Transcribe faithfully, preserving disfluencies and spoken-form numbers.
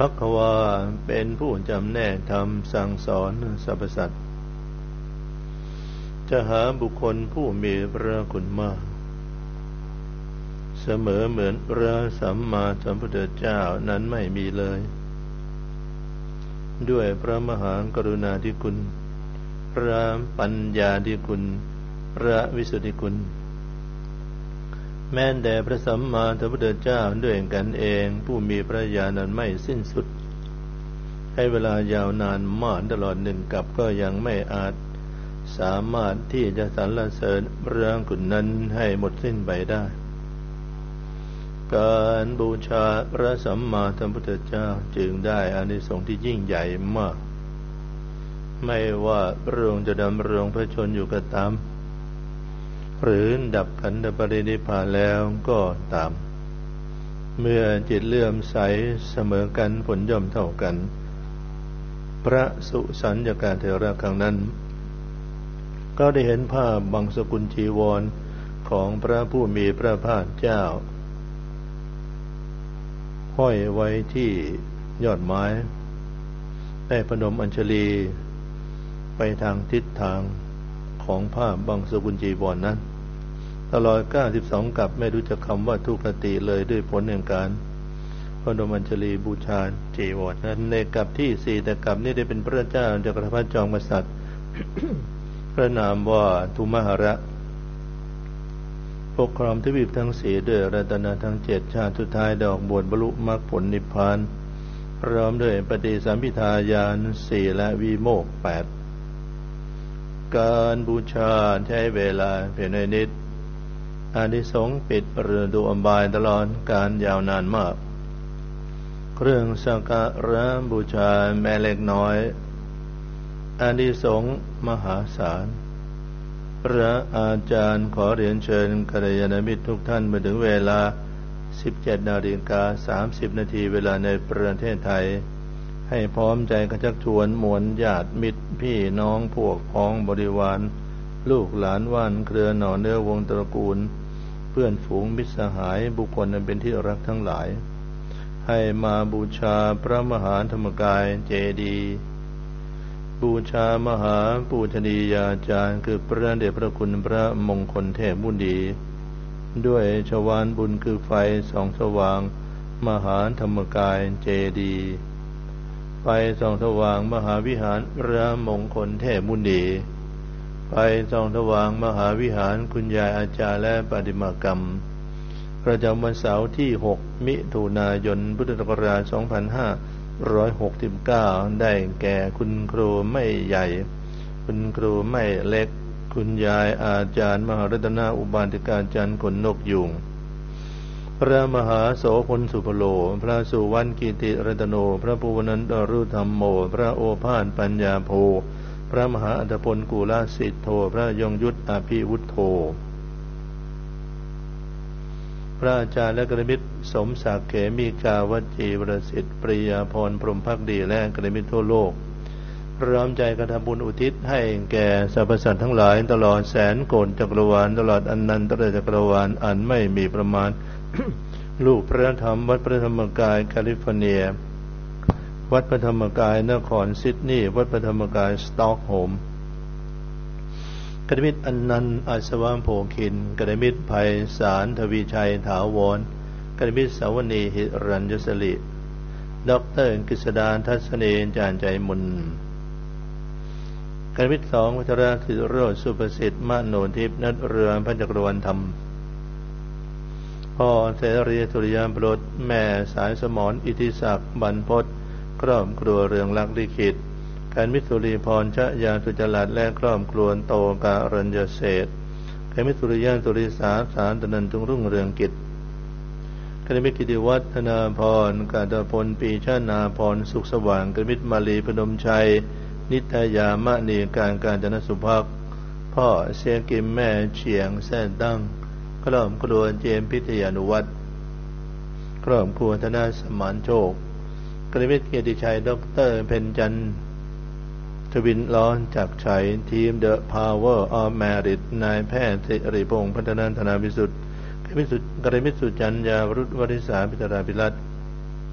ภัคววาเป็นผู้จำแนกธรรมสั่งสอนสรรพสัตว์จะหาบุคคลผู้มีพระคุณมากเสมอเหมือนพระสัมมาสัมพุทธเจ้านั้นไม่มีเลยด้วยพระมหากรุณาธิคุณพระปัญญาธิคุณพระวิสุทธิคุณแม้แต่พระสัมมาสัมพุทธเจ้าด้วยกันเองผู้มีพระญาณนั้นไม่สิ้นสุดให้เวลายาวนานมากตลอดหนึ่งกับก็ยังไม่อาจสามารถที่จะสรรเสริญพระคุณนั้นให้หมดสิ้นไปได้การบูชาพระสัมมาสัมพุทธเจ้าจึงได้อานิสงส์ที่ยิ่งใหญ่มากไม่ว่าพระองค์จะดำรงพระชนอยู่ก็ตามหรือดับขันธปรินิพพานแล้วก็ตามเมื่อจิตเลื่อมใสเสมอกันผลย่อมเท่ากันพระสุสัญญกาเถระครั้งนั้นก็ได้เห็นภาพบังสกุลจีวรของพระผู้มีพระภาคเจ้าห้อยไว้ที่ยอดไม้ได้พนมอัญชลีไปทางทิศทางของภาพบังสกุลจีวร น, นั้นตลอดเก้าสิบสองกับไม่รู้จักคำว่าทุกขติเลยด้วยผลแห่งการพนมอัญชลีบูชาจีวร นั้นในกับที่สี่แต่กับนี้ได้เป็นพระเจ้าจักรพรรดิจอมกษัตริย์ พระนามว่าทุมหระปกครองทวีปทั้งสี่ด้วยรัตนะทั้งเจ็ดชาติสุดท้ายดอกบวชบรรลุมรรคผลนิพพานพร้อมด้วยปฏิสัมภิทาญาณสี่และวิโมกข์แปดการบูชาใช้เวลาเพียงน้อยนิดอานิสงส์ปิดเรือนดูอบายตลอดการยาวนานมากเครื่องสักการะบูชาแม้เล็กน้อยอานิสงส์มหาศาลพระอาจารย์ขอเรียนเชิญกัลยาณมิตรทุกท่านมาถึงเวลา สิบเจ็ดนาฬิกาสามสิบนาทีเวลาในประเทศไทยให้พร้อมใจกันชักชวนมวลญาติมิตรพี่น้องพวกพ้องบริวารลูกหลานว่านเครือหน่อเนื้อวงตระกูลเพื่อนฝูงมิตรสหายบุคคลอันเป็นที่รักทั้งหลายให้มาบูชาพระมหาธรรมกายเจดีย์บูชามหาปูชนียาจารย์คือพระเดชพระคุณพระมงคลเทพบุญดีด้วยชวาลบุญคือไฟส่องสว่างมหาธรรมกายเจดีย์ไฟส่องสว่างมหาวิหารพระมงคลเทพบุญดีไฟส่องสว่างมหาวิหารคุณยายอาจารย์และปฏิมากรรมประจำวันเสาร์ที่หกมิถุนายนพุทธศักราชสองพันห้าร้อยหกสิบเก้าได้แก่คุณครูไม่ใหญ่คุณครูไม่เล็กคุณยายอาจารย์มหารัตนาอุบาสิกาจารย์ขนนกยุงพระมหาโสพลสุพโลพระสุวรรณกิติรัตโนพระภูวนันตรุธรรมโมพระโอภาสปัญญาโพพระมหาอัฏฐพลกุลสิทโธพระยงยุทธอภิวุฒโธพระอาจารย์และกัลยาณมิตรสมศักดิ์เขมิกาวจีวรสิทธิ์ปริยาพรพรหมภักดีและกัลยาณมิตรทั่วโลกพร้อมใจกระทำบุญอุทิศให้แก่สรรพสัตว์ทั้งหลายตลอดแสนโกฏจักรวาลตลอดอนันตจักรวาลอันไม่มีประมาณ ลูกพระธรรมวัดพระธรรมกายแคลิฟอร์เนียวัดพระธรรมกายนครซิดนีย์วัดพระธรรมกายสต็อกโฮล์มกัลยาณมิตรอนันต์อัศวะโภคินกัลยาณมิตรไพศาลทวีชัยถาวรกัลยาณมิตรสาวนีหิรัญยศริด็อกเตอร์กฤษดาทัศนีจารย์ใจมุนกัลยาณมิตรสองวัชระศิโรจน์สุประสิทธิ์มโนทิพย์นัดเรือพระจักรวรรดิธรรมพ่อเสรีสุริยามพลดแม่สายสมรอิทธิศักดิ์บรรพตครอบครัวเรืองลักษณ์ลิขิตกัลยาณมิตรสุริพรชยาสุจรัตน์และครอบครัวโตการัญญเศรษฐ์กัลยาณมิตรสุริยาสุริสาสารตนันทุงรุ่งเรืองกิจกัลยาณมิตรกิติวัฒนาพรกาตพลปีชนาพรสุขสว่างกัลยาณมิตรมาลีพนมชัยนิตยามณีการการจนสุภักดิ์พ่อเสียกิมแม่เฉียงแซ่ตั้งครอบครัวเจมพิทยานุวัฒน์ครอบครัวธนาสมานโชคกัลยาณมิตรเกียรติชัยดรเพ็ญจันทร์ทวินล้อนจากชัยทีม The Power of Merit นายแพทย์สิริพงษ์พัฒนาธนาวิสุทธิ์กัลยาณมิตรสุจัญญาวรุษวริษาพิตราภิรัตน์